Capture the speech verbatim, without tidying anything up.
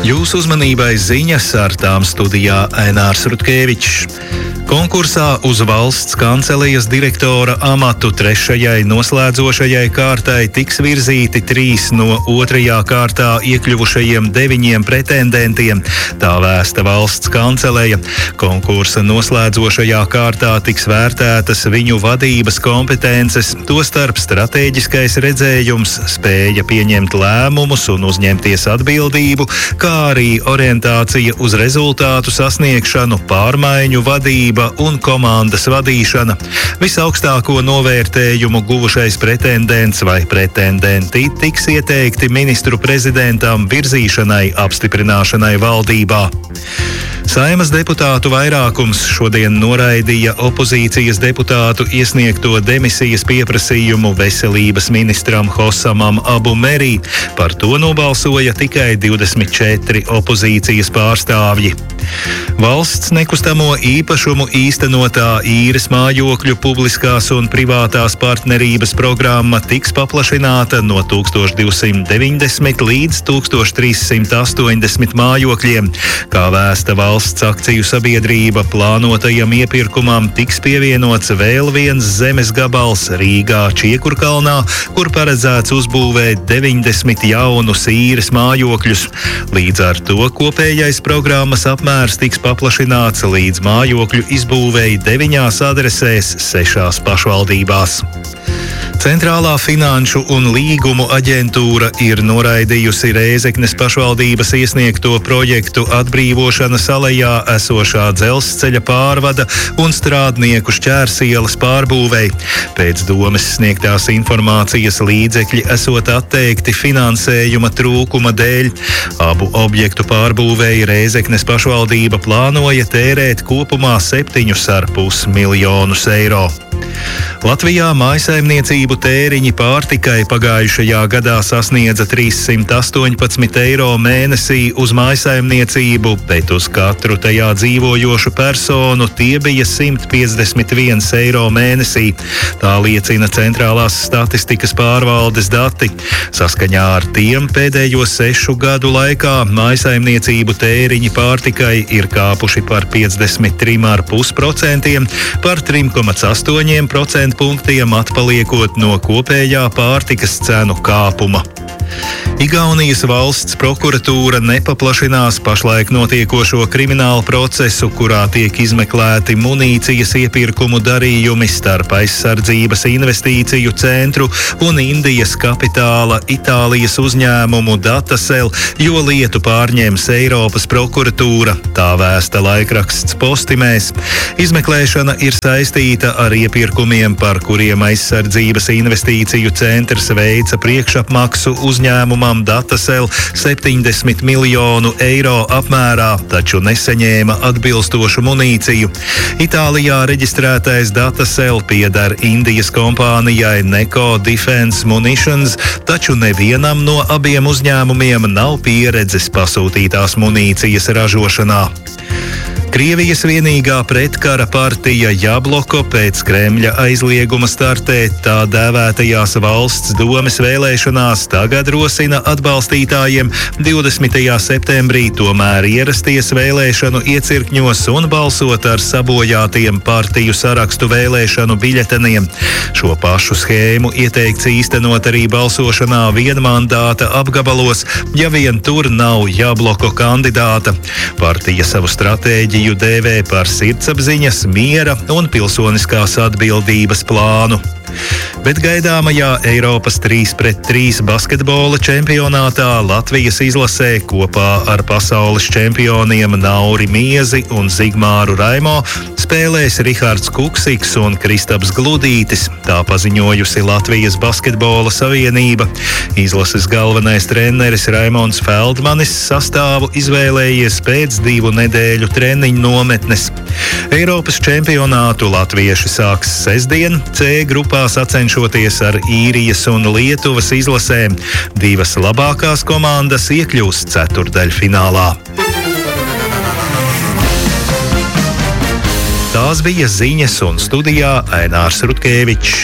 Jūsu uzmanībai ziņas, ar tām studijā Ainārs Rutkevičs. Konkursā uz valsts kancelijas direktora amatu trešajai noslēdzošajai kārtai tiks virzīti trīs no otrajā kārtā iekļuvušajiem deviņiem pretendentiem. Tā vēsta valsts kanceleja. Konkursa noslēdzošajā kārtā tiks vērtētas viņu vadības kompetences, tostarp stratēģiskais redzējums, spēja pieņemt lēmumus un uzņemties atbildību, kā arī orientācija uz rezultātu sasniegšanu, pārmaiņu vadību un komandas vadīšana. Visaugstāko novērtējumu guvušais pretendents vai pretendenti tiks ieteikti ministru prezidentam virzīšanai apstiprināšanai valdībā. Saeimas deputātu vairākums šodien noraidīja opozīcijas deputātu iesniegto demisijas pieprasījumu veselības ministram Hosamam Abu Merī. Par to nobalsoja tikai divdesmit četri opozīcijas pārstāvji. Valsts nekustamo īpašumu īstenotā īres mājokļu publiskās un privātās partnerības programma tiks paplašināta no tūkstoš divsimt deviņdesmit līdz tūkstoš trīs simt astoņdesmit mājokļiem. Kā vēsta valsts akciju sabiedrība, plānotajam iepirkumam tiks pievienots vēl viens zemes gabals Rīgā Čiekurkalnā, kur paredzēts uzbūvēt deviņdesmit jaunus īres mājokļus. Līdz ar to kopējais programmas apmērs tiks paplašināts līdz mājokļu izbūvēji deviņās adresēs sešās pašvaldībās. Centrālā finanšu un līgumu aģentūra ir noraidījusi Rēzeknes pašvaldības iesniegto projektu atbrīvošanas alejā esošā dzelzceļa pārvada un strādnieku šķērsielas pārbūvei. Pēc domes sniegtās informācijas līdzekļi esot atteikti finansējuma trūkuma dēļ. Abu objektu pārbūvēji Rēzeknes pašvaldība plānoja tērēt kopumā septiņus ar pus miljonus eiro. Latvijā mājsaimniecību tēriņi pārtikai pagājušajā gadā sasniedza trīssimt astoņpadsmit eiro mēnesī uz mājsaimniecību, bet uz katru tajā dzīvojošu personu tie bija simt piecdesmit viens eiro mēnesī. Tā liecina Centrālās statistikas pārvaldes dati. Saskaņā ar tiem pēdējo sešu gadu laikā mājsaimniecību tēriņi pārtikai ir kāpuši par piecdesmit trim ar pus procentiem, par trim komats astoņiem procentu punktiem atpaliekot no kopējā pārtikas cenu kāpuma. Igaunijas valsts prokuratūra nepaplašinās pašlaik notiekošo kriminālu procesu, kurā tiek izmeklēti munīcijas iepirkumu darījumi starp aizsardzības investīciju centru un Indijas kapitāla Itālijas uzņēmumu Datacell, jo lietu pārņems Eiropas prokuratūra, tā vēsta laikraksts Postimēs. Izmeklēšana ir saistīta ar iepirkumiem, par kuriem aizsardzības investīciju centrs veica priekšapmaksu uzņēmumam Datacell septiņdesmit miljonu eiro apmērā, taču nesaņēma atbilstošu munīciju. Itālijā reģistrētais Datacell pieder Indijas kompānijai Neko Defense Munitions, taču nevienam no abiem uzņēmumiem nav pieredzes pasūtītās munīcijas ražošanā. Krievijas vienīgā pretkara partija Jabloko pēc Kremļa aizlieguma startēt tā dēvētajās valsts domes vēlēšanās tagad rosina atbalstītājiem divdesmitajā septembrī tomēr ierasties vēlēšanu iecirkņos un balsot ar sabojātiem partiju sarakstu vēlēšanu biļeteniem. Šo pašu schēmu ieteikts īstenot arī balsošanā vienmandāta apgabalos, ja vien tur nav Jabloko kandidāta. Partija savu stratēģiju dēvē par sirdsapziņas, miera un pilsoniskās atbildības plānu. Bet gaidāmajā Eiropas trīs pret trīs basketbola čempionātā Latvijas izlasē kopā ar pasaules čempioniem Nauri Miezi un Zigmāru Raimo spēlēs Rihards Kuksiks un Kristaps Gludītis, tā paziņojusi Latvijas basketbola savienība. Izlases galvenais treneris Raimons Feldmanis sastāvu izvēlējies pēc divu nedēļu treniņu nometnes. Eiropas čempionātu latvieši sāks sestdien, C grupā sacenšoties ar Īrijas un Lietuvas izlasēm. Divas labākās komandas iekļūs ceturtdaļfinālā. Tās bija ziņas un studijā Ainārs Rutkevičs.